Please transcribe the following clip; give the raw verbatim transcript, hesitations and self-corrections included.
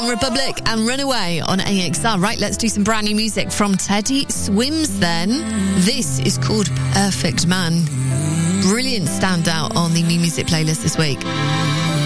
One Republic and Runaway on A X R. Right, let's do some brand new music from Teddy Swims then. This is called Perfect Man. Brilliant standout on the new music playlist this week.